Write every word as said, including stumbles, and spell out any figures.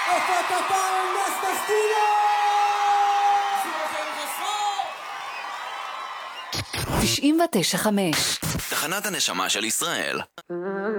איפה אתה פעם נסטה סטילו? תשעים ותשע חמש תחנת הנשמה של ישראל.